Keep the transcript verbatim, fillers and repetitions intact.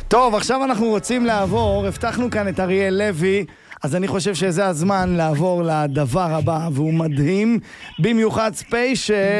טוב, עכשיו אנחנו רוצים לעבור, הבטחנו כאן את אריאל לוי, אז אני חושב שזה הזמן לעבור לדבר הבא, והוא מדהים, במיוחד ספיישל.